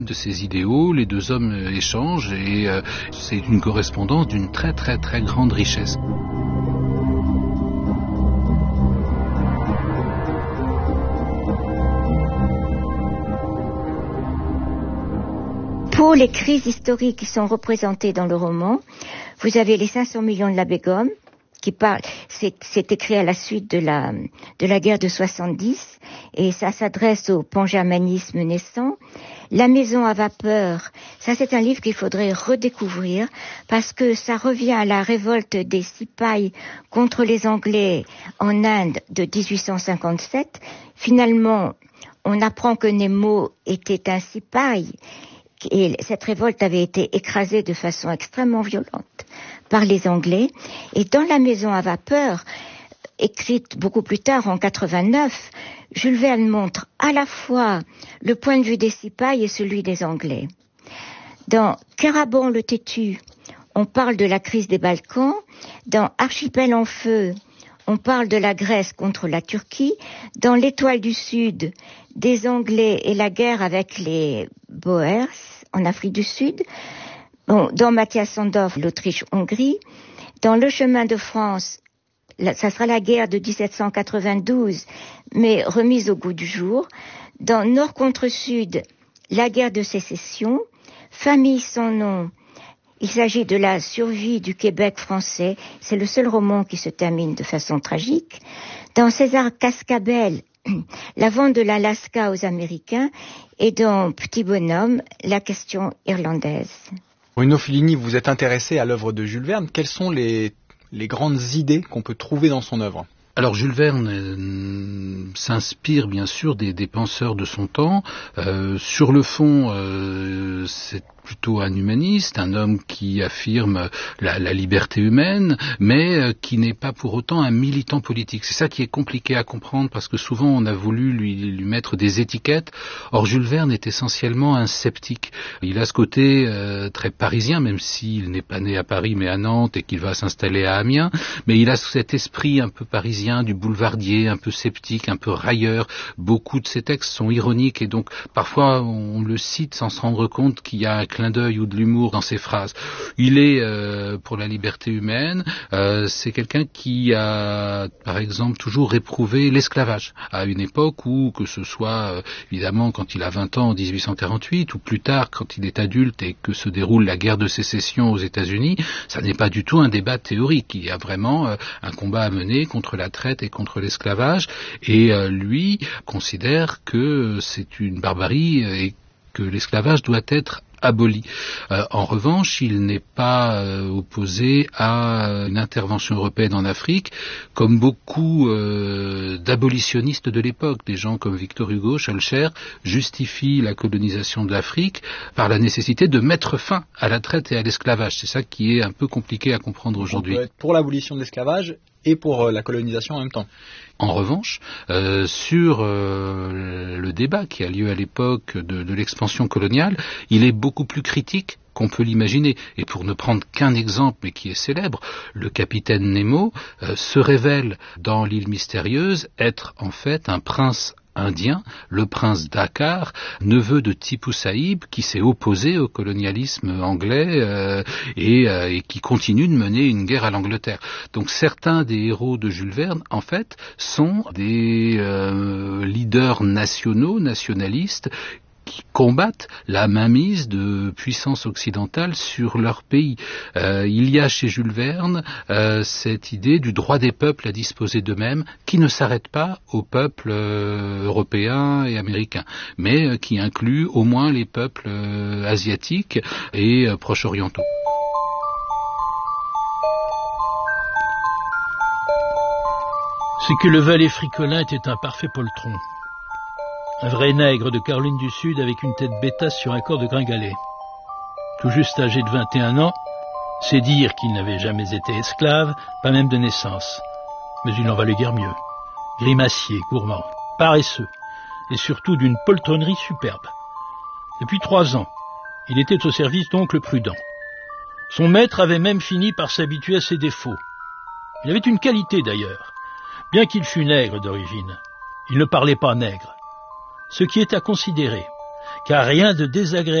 De ces idéaux, les deux hommes échangent et c'est une correspondance d'une très très très grande richesse. Pour les crises historiques qui sont représentées dans le roman, vous avez les 500 millions de la Begum, qui parle, c'est écrit à la suite de la guerre de 70, et ça s'adresse au pangermanisme naissant. La maison à vapeur, ça c'est un livre qu'il faudrait redécouvrir, parce que ça revient à la révolte des Sipais contre les Anglais en Inde de 1857. Finalement, on apprend que Nemo était un Sipai, et cette révolte avait été écrasée de façon extrêmement violente par les Anglais. Et dans La maison à vapeur, écrite beaucoup plus tard, en 89, Jules Verne montre à la fois le point de vue des Sipais et celui des Anglais. Dans Kéraban le têtu, on parle de la crise des Balkans. Dans Archipel en feu, on parle de la Grèce contre la Turquie. Dans L'Étoile du Sud, des Anglais et la guerre avec les Boers en Afrique du Sud. Bon, dans Matthias Sandorf, l'Autriche-Hongrie. Dans Le chemin de France, ça sera la guerre de 1792, mais remise au goût du jour. Dans Nord contre Sud, la guerre de sécession. Famille sans nom, il s'agit de la survie du Québec français. C'est le seul roman qui se termine de façon tragique. Dans César Cascabel, la vente de l'Alaska aux Américains. Et dans Petit bonhomme, la question irlandaise. Bruno Fellini, vous êtes intéressé à l'œuvre de Jules Verne. Quelles sont les grandes idées qu'on peut trouver dans son œuvre ? Alors Jules Verne s'inspire bien sûr des penseurs de son temps. Sur le fond, c'est plutôt un humaniste, un homme qui affirme la liberté humaine, mais qui n'est pas pour autant un militant politique. C'est ça qui est compliqué à comprendre, parce que souvent on a voulu lui mettre des étiquettes. Or Jules Verne est essentiellement un sceptique. Il a ce côté très parisien, même s'il n'est pas né à Paris mais à Nantes et qu'il va s'installer à Amiens, mais il a cet esprit un peu parisien, du boulevardier, un peu sceptique, un peu railleur. Beaucoup de ses textes sont ironiques et donc parfois on le cite sans se rendre compte qu'il y a un clin d'œil ou de l'humour dans ses phrases. Il est pour la liberté humaine, c'est quelqu'un qui a par exemple toujours réprouvé l'esclavage à une époque où, que ce soit évidemment quand il a 20 ans en 1848 ou plus tard quand il est adulte et que se déroule la guerre de sécession aux États-Unis, ça n'est pas du tout un débat théorique. Il y a vraiment un combat à mener contre la traite et contre l'esclavage, et lui considère que c'est une barbarie et que l'esclavage doit être aboli. En revanche, il n'est pas opposé à une intervention européenne en Afrique, comme beaucoup d'abolitionnistes de l'époque. Des gens comme Victor Hugo, Schœlcher, justifient la colonisation de l'Afrique par la nécessité de mettre fin à la traite et à l'esclavage. C'est ça qui est un peu compliqué à comprendre aujourd'hui. On peut être pour l'abolition de l'esclavage et pour la colonisation en même temps. En revanche, sur le débat qui a lieu à l'époque de l'expansion coloniale, il est beaucoup plus critique qu'on peut l'imaginer. Et pour ne prendre qu'un exemple, mais qui est célèbre, le capitaine Nemo se révèle dans l'île mystérieuse être en fait un prince indien, le prince Dakkar, neveu de Tipu Saïb, qui s'est opposé au colonialisme anglais et qui continue de mener une guerre à l'Angleterre. Donc certains des héros de Jules Verne, en fait, sont des leaders nationaux, nationalistes, qui combattent la mainmise de puissances occidentales sur leur pays. Il y a chez Jules Verne cette idée du droit des peuples à disposer d'eux-mêmes, qui ne s'arrête pas aux peuples européens et américains, mais qui inclut au moins les peuples asiatiques et proche-orientaux. C'est que le valet Fricolin était un parfait poltron. Un vrai nègre de Caroline du Sud avec une tête bêtasse sur un corps de gringalet. Tout juste âgé de 21 ans, c'est dire qu'il n'avait jamais été esclave, pas même de naissance. Mais il n'en valait guère mieux. Grimacier, gourmand, paresseux, et surtout d'une poltronnerie superbe. Depuis 3 ans, il était au service d'oncle Prudent. Son maître avait même fini par s'habituer à ses défauts. Il avait une qualité d'ailleurs. Bien qu'il fût nègre d'origine, il ne parlait pas nègre. Ce qui est à considérer, car rien de désagréable